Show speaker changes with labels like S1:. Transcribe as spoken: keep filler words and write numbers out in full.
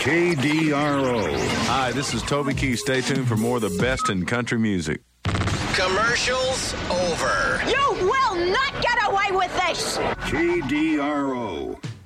S1: K D R O.
S2: Hi, this is Toby Keith. Stay tuned for more of the best in country music.
S3: Commercials over.
S4: You will not get away with this!
S1: K D R O.